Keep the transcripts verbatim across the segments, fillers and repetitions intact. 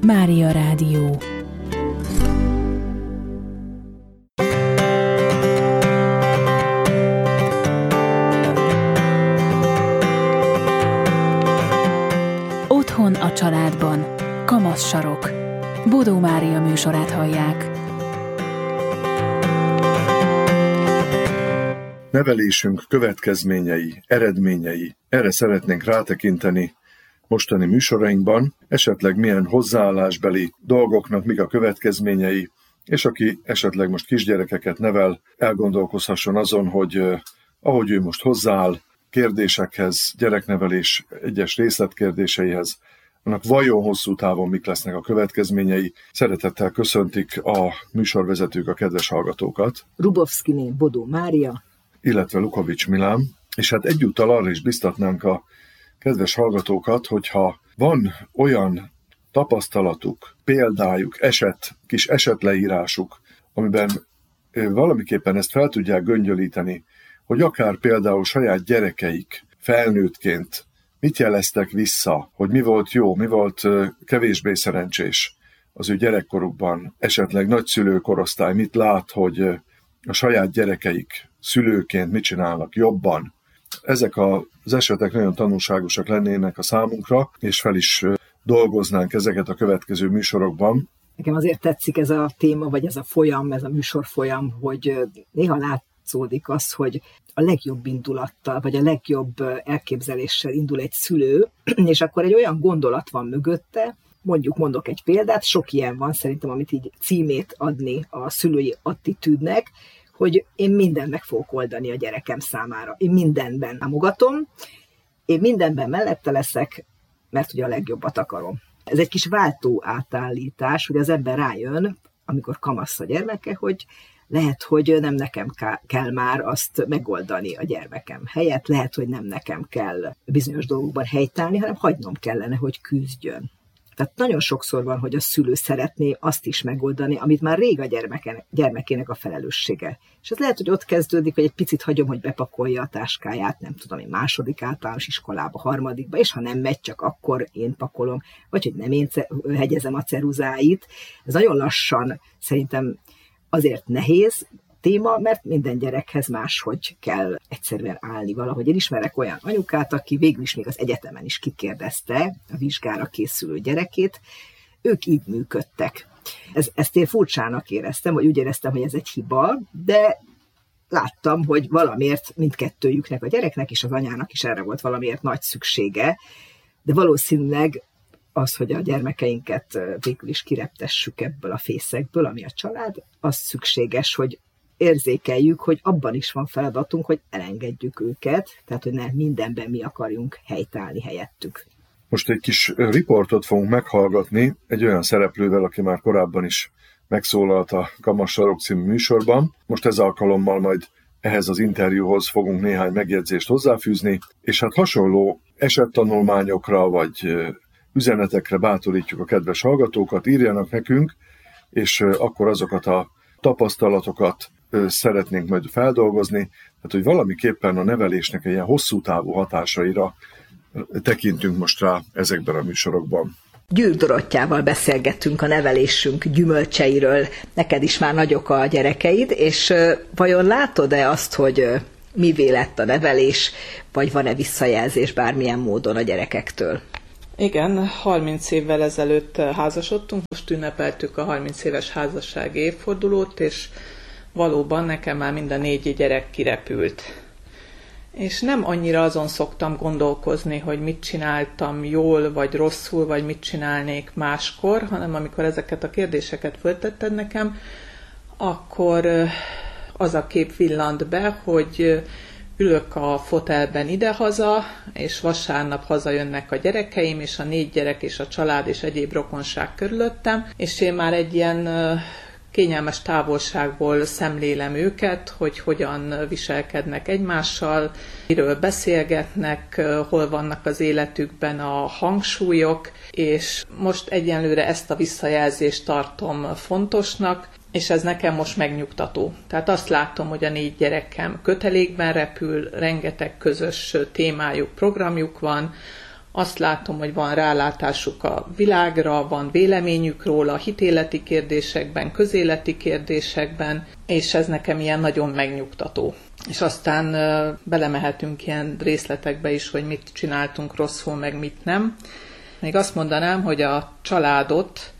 Mária Rádió. Otthon a családban. Kamasz sarok. Bodó Mária műsorát hallják. Nevelésünk következményei, eredményei, erre szeretnénk rátekinteni mostani műsorainkban, esetleg milyen hozzáállásbeli dolgoknak mik a következményei, és aki esetleg most kisgyerekeket nevel, elgondolkozhasson azon, hogy eh, ahogy ő most hozzááll kérdésekhez, gyereknevelés egyes részletkérdéseihez, annak vajon hosszú távon mik lesznek a következményei. Szeretettel köszöntik a műsorvezetők a kedves hallgatókat. Rubovszkiné Bodó Mária, illetve Lukovics Milán, és hát egyúttal arra is biztatnánk a kedves hallgatókat, hogyha van olyan tapasztalatuk, példájuk, eset, kis esetleírásuk, amiben valamiképpen ezt fel tudják göngyölíteni, hogy akár például saját gyerekeik felnőttként mit jeleztek vissza, hogy mi volt jó, mi volt kevésbé szerencsés az ő gyerekkorukban, esetleg nagyszülőkorosztály mit lát, hogy a saját gyerekeik szülőként mit csinálnak jobban. Ezek az esetek nagyon tanulságosak lennének a számunkra, és fel is dolgoznánk ezeket a következő műsorokban. Nekem azért tetszik ez a téma, vagy ez a folyam, ez a műsorfolyam, hogy néha látszódik az, hogy a legjobb indulattal, vagy a legjobb elképzeléssel indul egy szülő, és akkor egy olyan gondolat van mögötte, mondjuk mondok egy példát, sok ilyen van szerintem, amit így címét adni a szülői attitűdnek, hogy én mindent meg fogok oldani a gyerekem számára. Én mindenben támogatom, én mindenben mellette leszek, mert ugye a legjobbat akarom. Ez egy kis váltó átállítás, hogy az ember rájön, amikor kamasz a gyermeke, hogy lehet, hogy nem nekem kell már azt megoldani a gyermekem helyett, lehet, hogy nem nekem kell bizonyos dolgokban helytállni, hanem hagynom kellene, hogy küzdjön. Tehát nagyon sokszor van, hogy a szülő szeretné azt is megoldani, amit már rég a gyermeken, gyermekének a felelőssége. És ez lehet, hogy ott kezdődik, hogy egy picit hagyom, hogy bepakolja a táskáját, nem tudom, én második általános iskolába, harmadikba, és ha nem megy, csak akkor én pakolom, vagy hogy nem én hegyezem a ceruzáit. Ez nagyon lassan szerintem azért nehéz téma, mert minden gyerekhez máshogy kell egyszerűen állni valahogy. Én ismerek olyan anyukát, aki végül is még az egyetemen is kikérdezte a vizsgára készülő gyerekét, ők így működtek. Ez, ezt én furcsának éreztem, vagy úgy éreztem, hogy ez egy hiba, de láttam, hogy valamiért mindkettőjüknek, a gyereknek és az anyának is erre volt valamiért nagy szüksége, de valószínűleg az, hogy a gyermekeinket végül is kireptessük ebből a fészekből, ami a család, az szükséges, hogy érzékeljük, hogy abban is van feladatunk, hogy elengedjük őket, tehát hogy ne mindenben mi akarjunk helytállni helyettük. Most egy kis riportot fogunk meghallgatni egy olyan szereplővel, aki már korábban is megszólalt a Kamasz sarok című műsorban. Most ez alkalommal majd ehhez az interjúhoz fogunk néhány megjegyzést hozzáfűzni, és hát hasonló esettanulmányokra vagy üzenetekre bátorítjuk a kedves hallgatókat, írjanak nekünk, és akkor azokat a tapasztalatokat szeretnénk majd feldolgozni, tehát hogy valamiképpen a nevelésnek egy ilyen hosszú távú hatásaira tekintünk most rá ezekben a műsorokban. Győr Dorottyával beszélgettünk a nevelésünk gyümölcseiről. Neked is már nagyok a gyerekeid, és vajon látod-e azt, hogy mivé lett a nevelés, vagy van-e visszajelzés bármilyen módon a gyerekektől? Igen, harminc évvel ezelőtt házasodtunk, most ünnepeltük a harminc éves házassági évfordulót, és valóban nekem már mind a négy gyerek kirepült. És nem annyira azon szoktam gondolkozni, hogy mit csináltam jól, vagy rosszul, vagy mit csinálnék máskor, hanem amikor ezeket a kérdéseket föltetted nekem, akkor az a kép villant be, hogy ülök a fotelben idehaza, és vasárnap hazajönnek a gyerekeim, és a négy gyerek, és a család, és egyéb rokonság körülöttem, és én már egy ilyen kényelmes távolságból szemlélem őket, hogy hogyan viselkednek egymással, miről beszélgetnek, hol vannak az életükben a hangsúlyok, és most egyenlőre ezt a visszajelzést tartom fontosnak, és ez nekem most megnyugtató. Tehát azt látom, hogy a négy gyerekem kötelékben repül, rengeteg közös témájuk, programjuk van, Azt látom, hogy van rálátásuk a világra, van véleményük róla a hitéleti kérdésekben, közéleti kérdésekben, és ez nekem ilyen nagyon megnyugtató. És aztán belemehetünk ilyen részletekbe is, hogy mit csináltunk rosszul, meg mit nem. Még azt mondanám, hogy a családot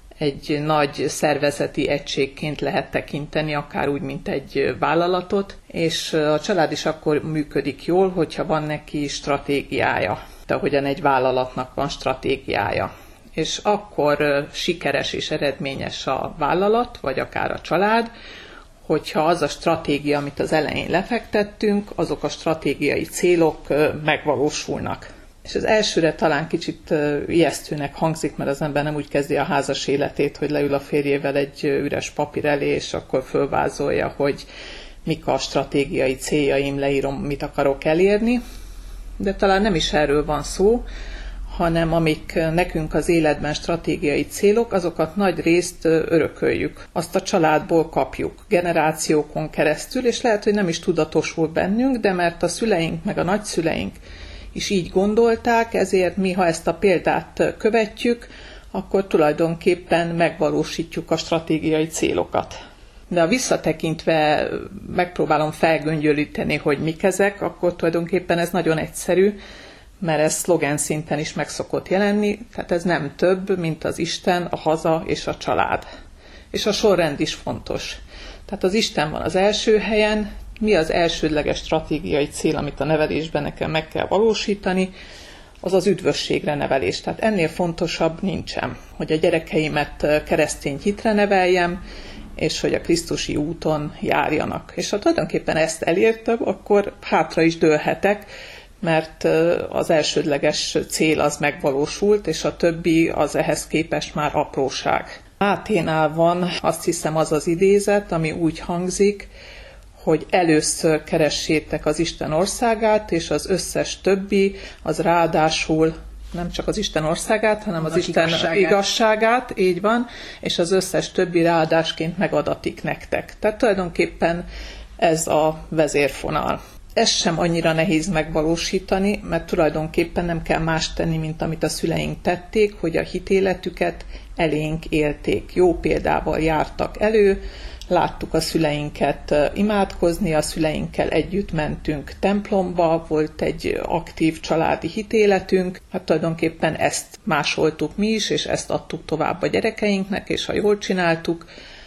egy nagy szervezeti egységként lehet tekinteni, akár úgy, mint egy vállalatot, és a család is akkor működik jól, hogyha van neki stratégiája, de ahogyan egy vállalatnak van stratégiája. És akkor sikeres és eredményes a vállalat, vagy akár a család, hogyha az a stratégia, amit az elején lefektettünk, azok a stratégiai célok megvalósulnak. És az elsőre talán kicsit ijesztőnek hangzik, mert az ember nem úgy kezdi a házas életét, hogy leül a férjével egy üres papír elé, és akkor fölvázolja, hogy mik a stratégiai céljaim, leírom, mit akarok elérni. De talán nem is erről van szó, hanem amik nekünk az életben stratégiai célok, azokat nagy részt örököljük. Azt a családból kapjuk, generációkon keresztül, és lehet, hogy nem is tudatosul bennünk, de mert a szüleink meg a nagyszüleink is így gondolták, ezért mi, ha ezt a példát követjük, akkor tulajdonképpen megvalósítjuk a stratégiai célokat. De ha visszatekintve megpróbálom felgöngyölíteni, hogy mik ezek, akkor tulajdonképpen ez nagyon egyszerű, mert ez szlogen szinten is meg szokott jelenni, tehát ez nem több, mint az Isten, a haza és a család. És a sorrend is fontos. Tehát az Isten van az első helyen, mi az elsődleges stratégiai cél, amit a nevelésben nekem meg kell valósítani, az az üdvösségre nevelés. Tehát ennél fontosabb nincsen, hogy a gyerekeimet keresztény hitre neveljem, és hogy a krisztusi úton járjanak. És ha tulajdonképpen ezt elértem, akkor hátra is dőlhetek, mert az elsődleges cél az megvalósult, és a többi az ehhez képest már apróság. Máténál van, azt hiszem, az az idézet, ami úgy hangzik, hogy először keressétek az Isten országát, és az összes többi az ráadásul nem csak az Isten országát, hanem az, az Isten igazságát. igazságát, így van, és az összes többi ráadásként megadatik nektek. Tehát tulajdonképpen ez a vezérfonal. Ez sem annyira nehéz megvalósítani, mert tulajdonképpen nem kell más tenni, mint amit a szüleink tették, hogy a hitéletüket elénk élték. Jó példával jártak elő, láttuk a szüleinket imádkozni, a szüleinkkel együtt mentünk templomba, volt egy aktív családi hitéletünk, hát tulajdonképpen ezt másoltuk mi is, és ezt adtuk tovább a gyerekeinknek, és ha jól csináltuk,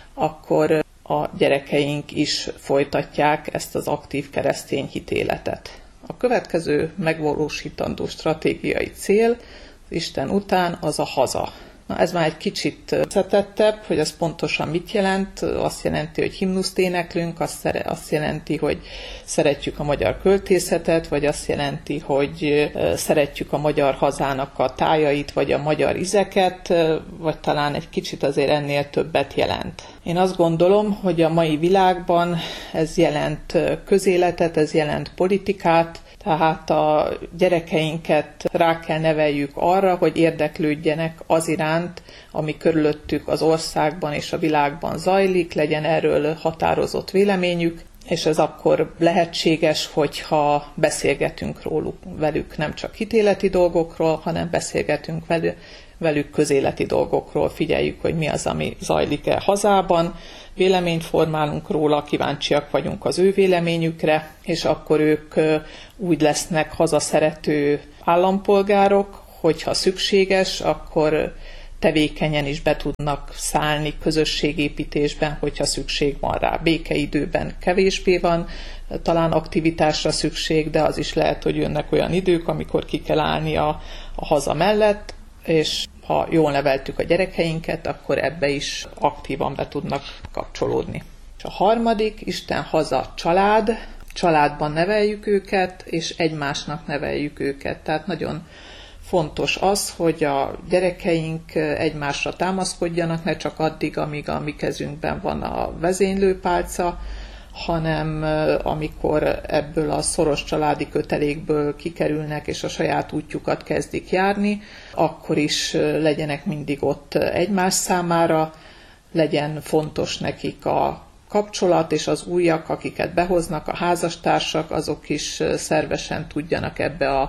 akkor a gyerekeink is folytatják ezt az aktív keresztény hitéletet. A következő megvalósítandó stratégiai cél Isten után az a haza. Na, ez már egy kicsit összetettebb, hogy az pontosan mit jelent. Azt jelenti, hogy himnuszt éneklünk, azt, azt jelenti, hogy szeretjük a magyar költészetet, vagy azt jelenti, hogy szeretjük a magyar hazának a tájait, vagy a magyar izeket, vagy talán egy kicsit azért ennél többet jelent. Én azt gondolom, hogy a mai világban ez jelent közéletet, ez jelent politikát, tehát a gyerekeinket rá kell neveljük arra, hogy érdeklődjenek az iránt, ami körülöttük az országban és a világban zajlik, legyen erről határozott véleményük, és ez akkor lehetséges, hogyha beszélgetünk róluk, velük nem csak hitéleti dolgokról, hanem beszélgetünk velük, velük közéleti dolgokról, figyeljük, hogy mi az, ami zajlik-e hazában, véleményt formálunk róla, kíváncsiak vagyunk az ő véleményükre, és akkor ők úgy lesznek hazaszerető állampolgárok, hogyha szükséges, akkor tevékenyen is be tudnak szállni közösségépítésben, hogyha szükség van rá. Békeidőben kevésbé van talán aktivitásra szükség, de az is lehet, hogy jönnek olyan idők, amikor ki kell állni a, a haza mellett, és ha jól neveltük a gyerekeinket, akkor ebbe is aktívan be tudnak kapcsolódni. És a harmadik, Isten haza család, családban neveljük őket, és egymásnak neveljük őket. Tehát nagyon fontos az, hogy a gyerekeink egymásra támaszkodjanak, ne csak addig, amíg a mi kezünkben van a vezénylőpálca, hanem amikor ebből a szoros családi kötelékből kikerülnek, és a saját útjukat kezdik járni, akkor is legyenek mindig ott egymás számára, legyen fontos nekik a kapcsolat, és az újak, akiket behoznak, a házastársak, azok is szervesen tudjanak ebbe a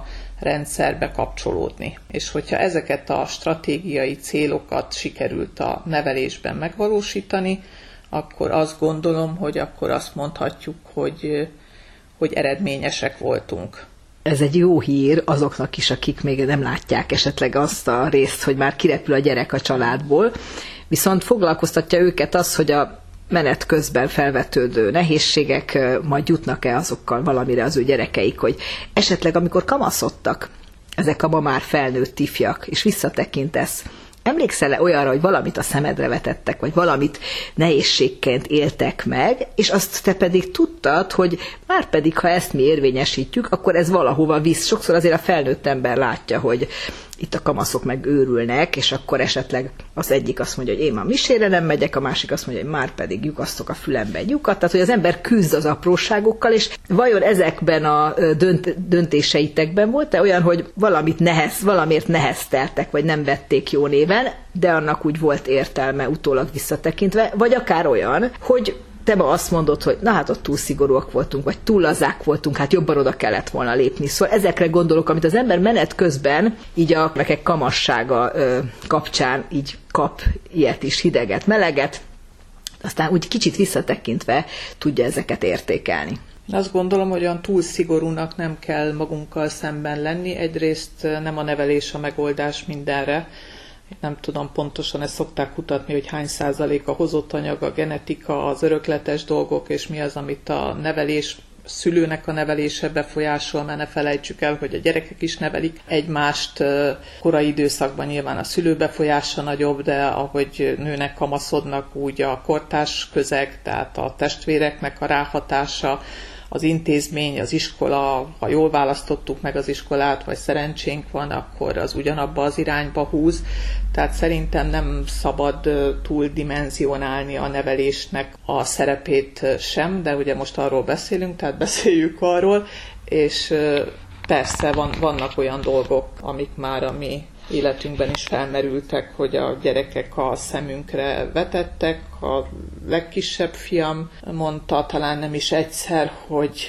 rendszerbe kapcsolódni. És hogyha ezeket a stratégiai célokat sikerült a nevelésben megvalósítani, akkor azt gondolom, hogy akkor azt mondhatjuk, hogy, hogy eredményesek voltunk. Ez egy jó hír azoknak is, akik még nem látják esetleg azt a részt, hogy már kirepül a gyerek a családból, viszont foglalkoztatja őket az, hogy a menet közben felvetődő nehézségek majd jutnak-e azokkal valamire az ő gyerekeik, hogy esetleg amikor kamaszodtak ezek a ma már felnőtt ifjak, és visszatekintesz, emlékszel-e olyanra, hogy valamit a szemedre vetettek, vagy valamit nehézségként éltek meg, és azt te pedig tudtad, hogy már pedig, ha ezt mi érvényesítjük, akkor ez valahova visz. Sokszor azért a felnőtt ember látja, hogy itt a kamaszok meg őrülnek, és akkor esetleg az egyik azt mondja, hogy én már misére nem megyek, a másik azt mondja, hogy már pedig lyukasztok a fülemben lyukat. Tehát, hogy az ember küzd az apróságokkal, és vajon ezekben a dönt- döntéseitekben volt-e olyan, hogy valamit nehez, valamiért nehezteltek, vagy nem vették jó néven, de annak úgy volt értelme utólag visszatekintve, vagy akár olyan, hogy te ma azt mondod, hogy na hát ott túl szigorúak voltunk, vagy túl lazák voltunk, hát jobban oda kellett volna lépni. Szóval ezekre gondolok, amit az ember menet közben, így a nekek kamassága ö, kapcsán így kap ilyet is, hideget, meleget, aztán úgy kicsit visszatekintve tudja ezeket értékelni. Azt gondolom, hogy olyan túl szigorúnak nem kell magunkkal szemben lenni. Egyrészt nem a nevelés a megoldás mindenre. Nem tudom pontosan, ezt szokták kutatni, hogy hány százalék a hozott anyag, a genetika, az örökletes dolgok, és mi az, amit a nevelés, szülőnek a nevelése befolyásol, mert ne felejtsük el, hogy a gyerekek is nevelik egymást. Korai időszakban nyilván a szülő befolyása nagyobb, de ahogy nőnek, kamaszodnak, úgy a kortárs közeg, tehát a testvéreknek a ráhatása, az intézmény, az iskola, ha jól választottuk meg az iskolát, vagy szerencsénk van, akkor az ugyanabba az irányba húz. Tehát szerintem nem szabad túldimenzionálni a nevelésnek a szerepét sem, de ugye most arról beszélünk, tehát beszéljük arról, és persze van, vannak olyan dolgok, amik már a mi életünkben is felmerültek, hogy a gyerekek a szemünkre vetettek. A legkisebb fiam mondta, talán nem is egyszer, hogy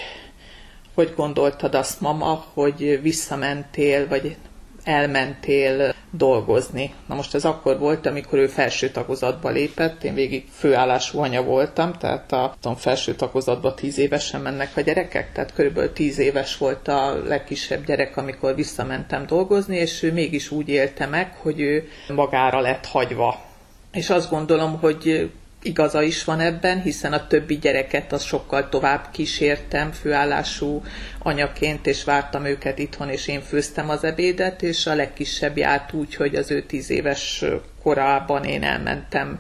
hogy gondoltad azt, mama, hogy visszamentél, vagy elmentél dolgozni. Na most ez akkor volt, amikor ő felső tagozatba lépett, én végig főállású anya voltam, tehát a tudom, felső tagozatba tíz évesen mennek a gyerekek, tehát körülbelül tíz éves volt a legkisebb gyerek, amikor visszamentem dolgozni, és ő mégis úgy élte meg, hogy ő magára lett hagyva. És azt gondolom, hogy igaza is van ebben, hiszen a többi gyereket az sokkal tovább kísértem főállású anyaként, és vártam őket itthon, és én főztem az ebédet, és a legkisebb járt úgy, hogy az ő tíz éves korában én elmentem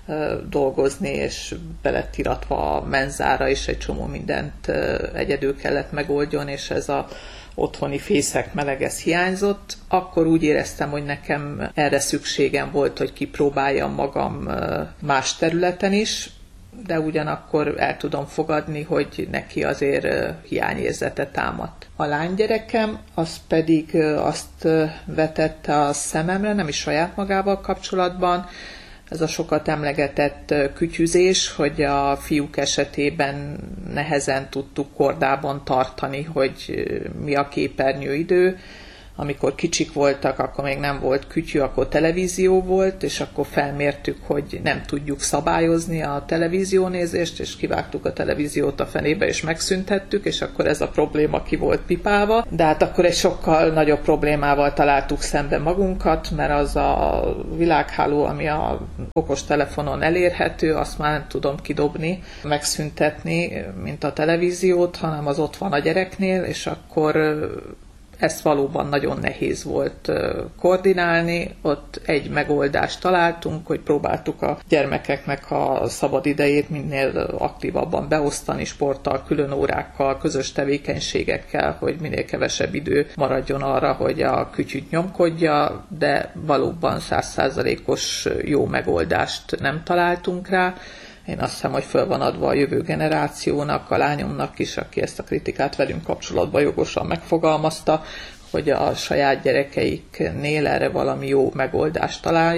dolgozni, és be lett iratva a menzára, és egy csomó mindent egyedül kellett megoldjon, és ez a otthoni fészek meleg, ez hiányzott. Akkor úgy éreztem, hogy nekem erre szükségem volt, hogy kipróbáljam magam más területen is, de ugyanakkor el tudom fogadni, hogy neki azért hiányérzete támadt. A lánygyerekem az pedig azt vetette a szememre, nem is saját magával kapcsolatban, ez a sokat emlegetett kütyüzés, hogy a fiúk esetében nehezen tudtuk kordában tartani, hogy mi a képernyőidő. Amikor kicsik voltak, akkor még nem volt kütyű, akkor televízió volt, és akkor felmértük, hogy nem tudjuk szabályozni a televíziónézést, és kivágtuk a televíziót a fenébe, és megszüntettük, és akkor ez a probléma ki volt pipálva. De hát akkor egy sokkal nagyobb problémával találtuk szembe magunkat, mert az a világháló, ami a okostelefonon elérhető, azt már nem tudom kidobni, megszüntetni, mint a televíziót, hanem az ott van a gyereknél, és akkor ezt valóban nagyon nehéz volt koordinálni. Ott egy megoldást találtunk, hogy próbáltuk a gyermekeknek a szabad idejét minél aktívabban beosztani, sporttal, külön órákkal, közös tevékenységekkel, hogy minél kevesebb idő maradjon arra, hogy a kütyüt nyomkodja, de valóban száz százalékos jó megoldást nem találtunk rá. Én azt hiszem, hogy föl van adva a jövő generációnak, a lányomnak is, aki ezt a kritikát velünk kapcsolatban jogosan megfogalmazta, hogy a saját gyerekeiknél erre valami jó megoldást találjanak.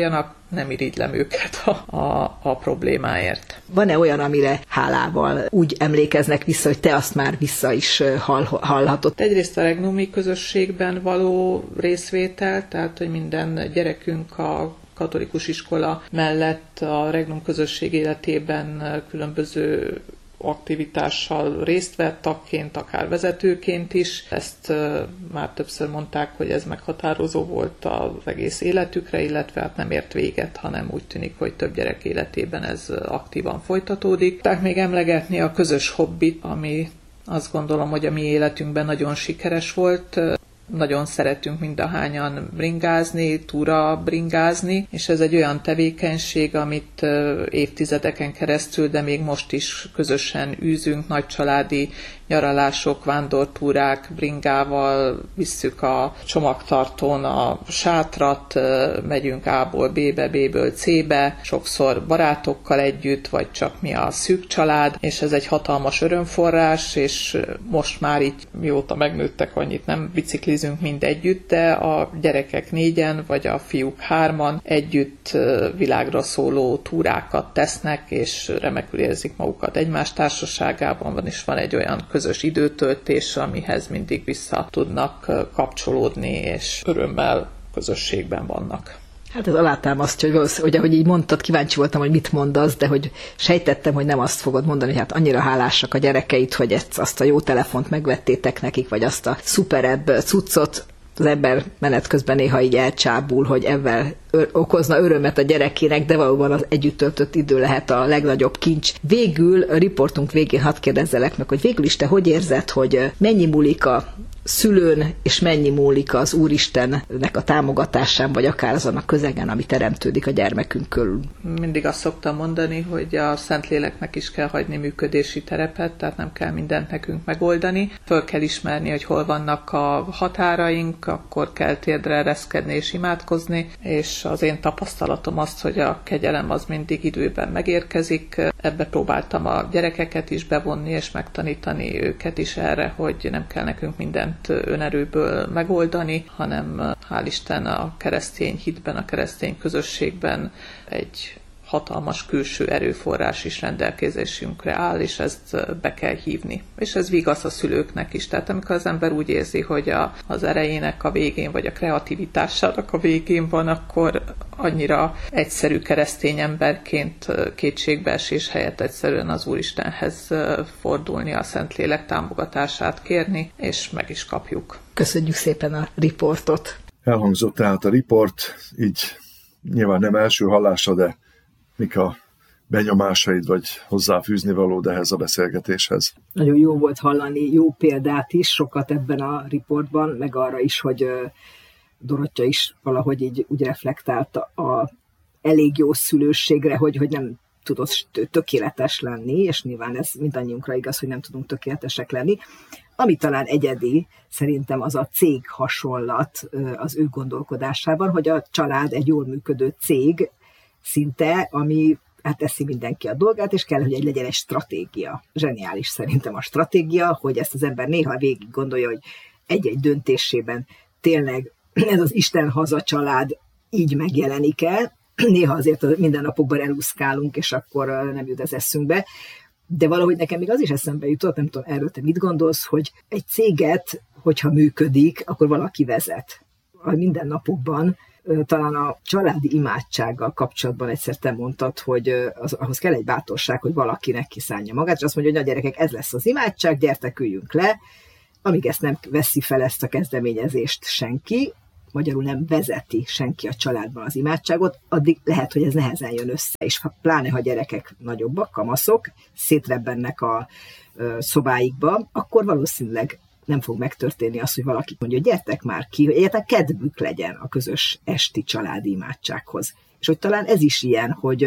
nem irigylem őket a, a, a problémáért. Van-e olyan, amire hálával úgy emlékeznek vissza, hogy te azt már vissza is hall, hallhatod? Egyrészt a regnumi közösségben való részvétel, tehát hogy minden gyerekünk a katolikus iskola mellett a regnum közösség életében különböző aktivitással részt vett, tagként, akár vezetőként is. Ezt uh, már többször mondták, hogy ez meghatározó volt az egész életükre, illetve hát nem ért véget, hanem úgy tűnik, hogy több gyerek életében ez aktívan folytatódik. Tehát még emlegetni a közös hobbit, ami azt gondolom, hogy a mi életünkben nagyon sikeres volt. Nagyon szeretünk mindahányan bringázni, túra bringázni, és ez egy olyan tevékenység, amit évtizedeken keresztül, de még most is közösen űzünk, nagycsaládi nyaralások, vándortúrák, bringával visszük a csomagtartón a sátrat, megyünk A-ból B-be, B-ből C-be, sokszor barátokkal együtt, vagy csak mi a szűk család, és ez egy hatalmas örömforrás, és most már így mióta megnőttek, annyit nem biciklizünk mind együtt, de a gyerekek négyen, vagy a fiúk hárman együtt világra szóló túrákat tesznek, és remekül érzik magukat egymás társaságában van, és van egy olyan közös időtöltés, amihez mindig vissza tudnak kapcsolódni, és örömmel közösségben vannak. Hát ez alátámasztja, hogy, hogy ahogy így mondtad, kíváncsi voltam, hogy mit mondasz, de hogy sejtettem, hogy nem azt fogod mondani, hogy hát annyira hálásak a gyerekeit, hogy ezt, azt a jó telefont megvettétek nekik, vagy azt a szuperebb cuccot. Az ember menet közben néha így elcsábul, hogy ebben ör- okozna örömet a gyerekének, de valóban az együtt töltött idő lehet a legnagyobb kincs. Végül, a riportunk végén hadd kérdezzelek meg, hogy végül is te hogy érzed, hogy mennyi múlik a szülőn, és mennyi múlik az Úristennek a támogatásán, vagy akár azon a közegen, ami teremtődik a gyermekünk körül? Mindig azt szoktam mondani, hogy a Szentléleknek is kell hagyni működési terepet, tehát nem kell mindent nekünk megoldani. Föl kell ismerni, hogy hol vannak a határaink, akkor kell térdre ereszkedni és imádkozni, és az én tapasztalatom az, hogy a kegyelem az mindig időben megérkezik. Ebbe próbáltam a gyerekeket is bevonni, és megtanítani őket is erre, hogy nem kell nekünk mindent önerőből megoldani, hanem hál' Isten a keresztény hitben, a keresztény közösségben egy hatalmas külső erőforrás is rendelkezésünkre áll, és ezt be kell hívni. És ez vigasz a szülőknek is. Tehát amikor az ember úgy érzi, hogy a, az erejének a végén, vagy a kreativitásának a végén van, akkor annyira egyszerű keresztény emberként kétségbeesés helyett egyszerűen az Úristenhez fordulni, a Szentlélek támogatását kérni, és meg is kapjuk. Köszönjük szépen a riportot. Elhangzott tehát a riport, így nyilván nem első hallásra, de mik a benyomásaid, vagy hozzáfűzni valód ehhez a beszélgetéshez? Nagyon jó volt hallani jó példát is, sokat ebben a riportban, meg arra is, hogy Dorottya is valahogy így úgy reflektált a elég jó szülőségre, hogy, hogy nem tudod tökéletes lenni, és nyilván ez mindannyiunkra igaz, hogy nem tudunk tökéletesek lenni. Ami talán egyedi, szerintem az a cég hasonlat az ő gondolkodásában, hogy a család egy jól működő cég szinte, ami hát teszi mindenki a dolgát, és kell, hogy egy legyen egy stratégia. Zseniális szerintem a stratégia, hogy ezt az ember néha végig gondolja, hogy egy-egy döntésében tényleg ez az Isten haza család így megjelenik-e. Néha azért minden napokban elúszkálunk, és akkor nem jut ez eszünkbe. De valahogy nekem még az is eszembe jutott, nem tudom, erről te mit gondolsz, hogy egy céget, hogyha működik, akkor valaki vezet. A mindennapokban talán a családi imádsággal kapcsolatban egyszer te mondtad, hogy az, ahhoz kell egy bátorság, hogy valakinek kiszánja magát, és azt mondja, hogy a gyerekek, ez lesz az imádság, gyertek, üljünk le. Amíg ezt nem veszi fel ezt a kezdeményezést senki, magyarul nem vezeti senki a családban az imádságot, addig lehet, hogy ez nehezen jön össze, és pláne, ha gyerekek nagyobbak, kamaszok, szétrebbennek a ö, szobáikba, akkor valószínűleg nem fog megtörténni az, hogy valaki mondja, hogy gyertek már ki, hogy egyáltalán kedvük legyen a közös esti családi imádsághoz. És hogy talán ez is ilyen, hogy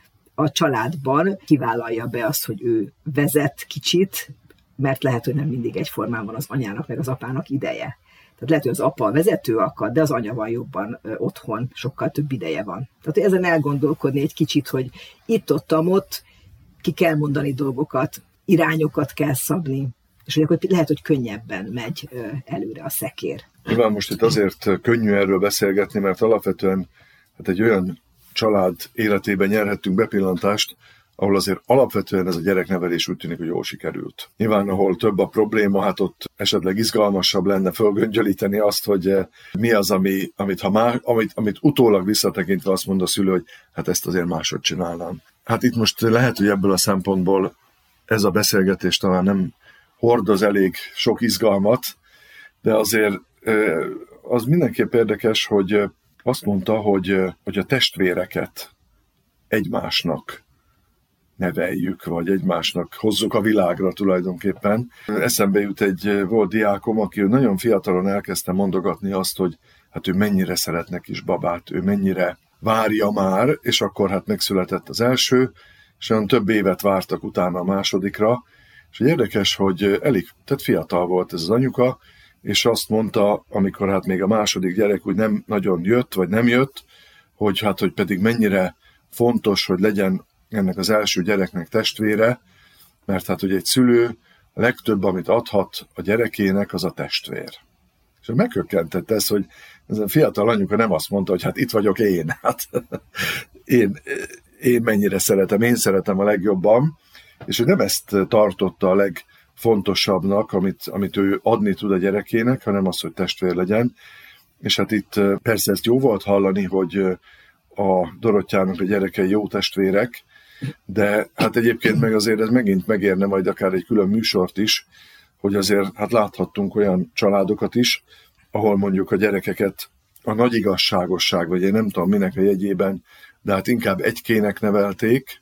a családban kivállalja be azt, hogy ő vezet kicsit, mert lehet, hogy nem mindig egyformán van az anyának meg az apának ideje. Tehát lehet, hogy az apa a vezető akar, de az anya van jobban ö, otthon, sokkal több ideje van. Tehát ezen elgondolkodni egy kicsit, hogy itt-ott-ott ki kell mondani dolgokat, irányokat kell szabni, és hogy akkor lehet, hogy könnyebben megy ö, előre a szekér. Nyilván most itt azért könnyű erről beszélgetni, mert alapvetően hát egy olyan család életében nyerhettünk bepillantást, ahol azért alapvetően ez a gyereknevelés úgy tűnik, hogy jól sikerült. Nyilván, ahol több a probléma, hát ott esetleg izgalmasabb lenne fölgöngyölíteni azt, hogy mi az, ami, amit, ha má, amit, amit utólag visszatekintve azt mond a szülő, hogy hát ezt azért máshogy csinálnám. Hát itt most lehet, hogy ebből a szempontból ez a beszélgetés talán nem hordoz elég sok izgalmat, de azért az mindenképp érdekes, hogy azt mondta, hogy, hogy a testvéreket egymásnak neveljük, vagy egymásnak hozzuk a világra tulajdonképpen. Eszembe jut egy volt diákom, aki nagyon fiatalon elkezdte mondogatni azt, hogy hát ő mennyire szeretne kis babát, ő mennyire várja már, és akkor hát megszületett az első, és olyan több évet vártak utána a másodikra, és érdekes, hogy elég, tehát fiatal volt ez az anyuka, és azt mondta, amikor hát még a második gyerek úgy nem nagyon jött, vagy nem jött, hogy hát, hogy pedig mennyire fontos, hogy legyen ennek az első gyereknek testvére, mert hát, hogy egy szülő a legtöbb, amit adhat a gyerekének, az a testvér. És meghökkentett ez, hogy ez a fiatal anyuka nem azt mondta, hogy hát itt vagyok én, hát én, én mennyire szeretem, én szeretem a legjobban, és ő nem ezt tartotta a legfontosabbnak, amit, amit ő adni tud a gyerekének, hanem az, hogy testvér legyen. És hát itt persze ezt jó volt hallani, hogy a Dorottyának a gyerekei jó testvérek, de hát egyébként meg azért ez megint megérne majd akár egy külön műsort is, hogy azért hát láthattunk olyan családokat is, ahol mondjuk a gyerekeket a nagy igazságosság, vagy én nem tudom minek a jegyében, de hát inkább egykének nevelték,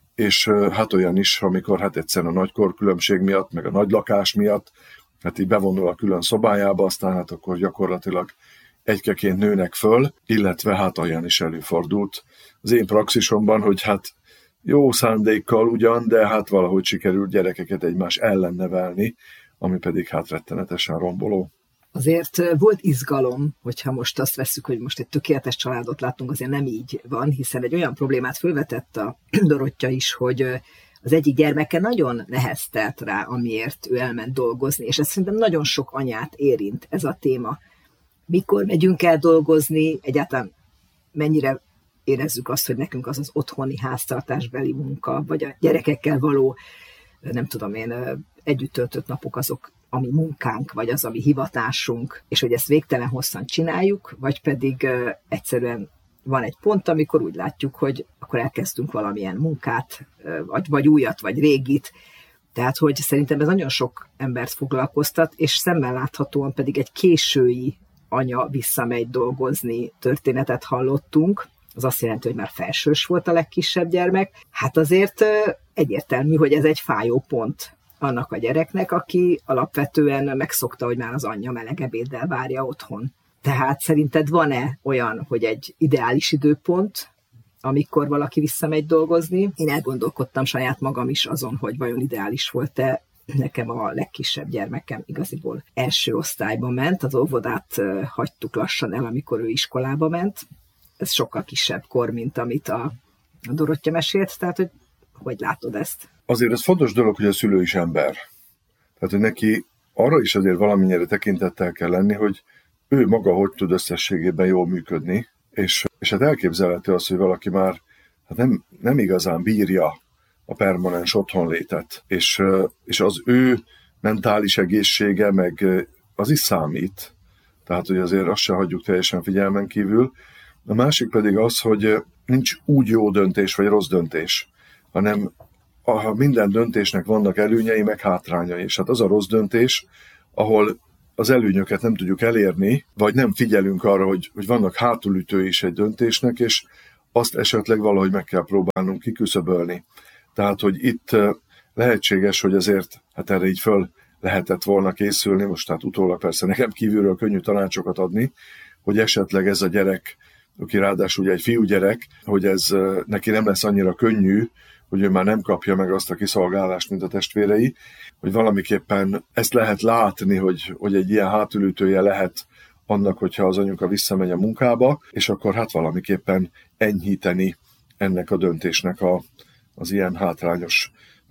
és hát olyan is, amikor hát egyszerűen a nagy korkülönbség miatt, meg a nagy lakás miatt, hát így bevonul a külön szobájába, aztán hát akkor gyakorlatilag egykeként nőnek föl, illetve hát olyan is előfordult az én praxisomban, hogy hát jó szándékkal ugyan, de hát valahogy sikerült gyerekeket egymás ellen nevelni, ami pedig hát rettenetesen romboló. Azért volt izgalom, hogyha most azt vesszük, hogy most egy tökéletes családot látunk, azért nem így van, hiszen egy olyan problémát felvetett a Dorottya is, hogy az egyik gyermeke nagyon neheztelt rá, amiért ő elment dolgozni, és ez szerintem nagyon sok anyát érint ez a téma. Mikor megyünk el dolgozni, egyáltalán mennyire érezzük azt, hogy nekünk az az otthoni háztartásbeli munka, vagy a gyerekekkel való, nem tudom én, együtt töltött napok azok, ami munkánk, vagy az, ami hivatásunk, és hogy ezt végtelen hosszan csináljuk, vagy pedig uh, egyszerűen van egy pont, amikor úgy látjuk, hogy akkor elkezdtünk valamilyen munkát, uh, vagy, vagy újat, vagy régit. Tehát, hogy szerintem ez nagyon sok embert foglalkoztat, és szemmel láthatóan pedig egy késői anya visszamegy dolgozni történetet hallottunk. Az azt jelenti, hogy már felsős volt a legkisebb gyermek. Hát azért uh, egyértelmű, hogy ez egy fájó pont annak a gyereknek, aki alapvetően megszokta, hogy már az anyja meleg ebéddel várja otthon. Tehát szerinted van-e olyan, hogy egy ideális időpont, amikor valaki visszamegy dolgozni? Én elgondolkodtam saját magam is azon, hogy vajon ideális volt-e. Nekem a legkisebb gyermekem igaziból első osztályba ment, az óvodát hagytuk lassan el, amikor ő iskolába ment. Ez sokkal kisebb kor, mint amit a Dorottya mesélt, tehát hogy, hogy látod ezt? Azért ez fontos dolog, hogy a szülő is ember. Tehát, hogy neki arra is azért valamennyire tekintettel kell lenni, hogy ő maga hogy tud összességében jól működni, és, és hát elképzelhető az, hogy valaki már hát nem, nem igazán bírja a permanens otthonlétet, és, és az ő mentális egészsége meg az is számít. Tehát, hogy azért azt se hagyjuk teljesen figyelmen kívül. A másik pedig az, hogy nincs úgy jó döntés vagy rossz döntés, hanem ha minden döntésnek vannak előnyei, meg hátrányai, és hát az a rossz döntés, ahol az előnyöket nem tudjuk elérni, vagy nem figyelünk arra, hogy, hogy vannak hátulütői is egy döntésnek, és azt esetleg valahogy meg kell próbálnunk kiküszöbölni. Tehát, hogy itt lehetséges, hogy azért hát erre így föl lehetett volna készülni, most hát utólag persze nekem kívülről könnyű tanácsokat adni, hogy esetleg ez a gyerek, aki ráadásul ugye egy fiúgyerek, hogy ez neki nem lesz annyira könnyű, hogy ő már nem kapja meg azt a kiszolgálást, mint a testvérei, hogy valamiképpen ezt lehet látni, hogy, hogy egy ilyen hátulütője lehet annak, hogyha az anyuka visszamegy a munkába, és akkor hát valamiképpen enyhíteni ennek a döntésnek a, az ilyen hátrányos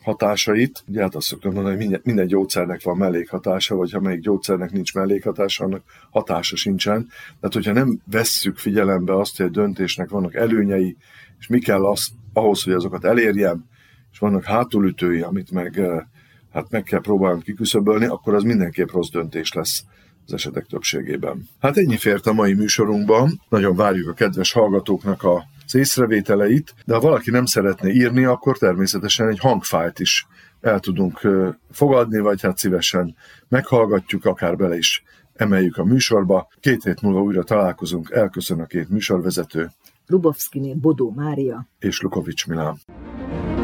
hatásait. Ugye hát azt szoktam mondani, hogy minden, minden gyógyszernek van mellékhatása, vagy ha melyik gyógyszernek nincs mellékhatása, annak hatása sincsen. Tehát, hogyha nem vesszük figyelembe azt, hogy a döntésnek vannak előnyei, és mi kell az, ahhoz, hogy azokat elérjem, és vannak hátulütői, amit meg, hát meg kell próbálni kiküszöbölni, akkor az mindenképp rossz döntés lesz az esetek többségében. Hát ennyi fért a mai műsorunkban. Nagyon várjuk a kedves hallgatóknak az észrevételeit, de ha valaki nem szeretne írni, akkor természetesen egy hangfájlt is el tudunk fogadni, vagy hát szívesen meghallgatjuk, akár bele is emeljük a műsorba. Két hét múlva újra találkozunk, elköszön a két műsorvezető. Rubovszkiné Bodó Mária és Lukovics Milán.